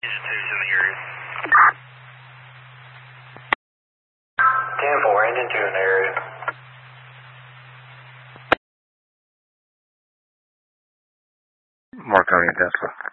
Two's in the area. 10-4, engine 2 in the area. Marconi and Tesla.